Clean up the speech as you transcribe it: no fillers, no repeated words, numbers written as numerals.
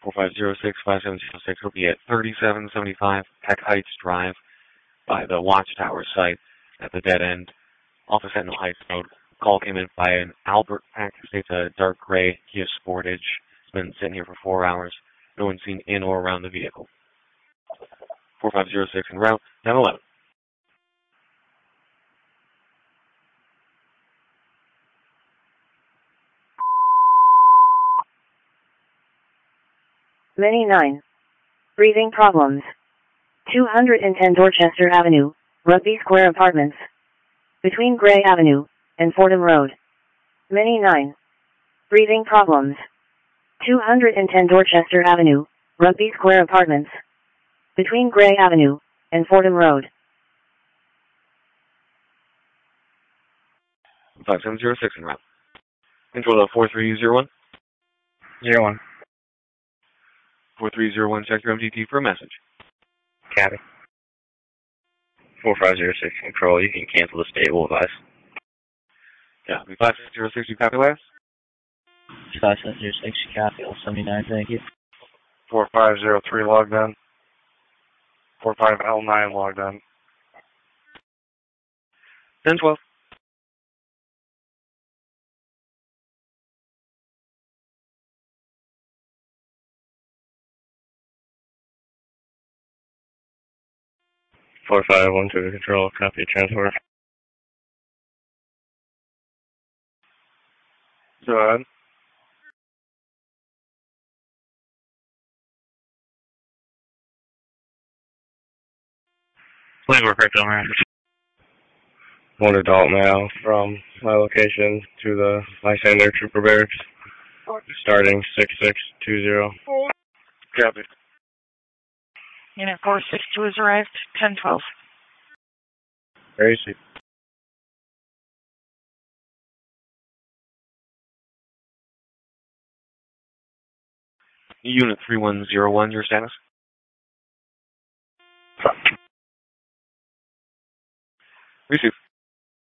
4506-5706 will be at 3775 Peck Heights Drive by the Watchtower site at the dead end off of Sentinel Heights Road. Call came in by an Albert Pack. It's a dark gray Kia Sportage. It's been sitting here for 4 hours. No one's seen in or around the vehicle. 4506 en route, 1011. Mini 9. Breathing problems. 210 Dorchester Avenue, Rugby Square Apartments. Between Gray Avenue and Fordham Road. Mini 9. Breathing problems. 210 Dorchester Avenue, Rugby Square Apartments. Between Gray Avenue and Fordham Road. 5706 en route. Control to 4301. 01. 4301, check your MTT for a message. Copy. 4506 control, you can cancel the stable advice. Yeah, 5606, you copy last? 5706, copy, 79, thank you. 4503 logged in. 45L9 logged in. 1012. Four five one two control, copy transport. Go ahead. Flavor correct on range. One adult male from my location to the Lysander Trooper Barracks. Starting 6620. Copy. Unit 462 has arrived, 1012. Very safe. Unit 3101, your status? Receive.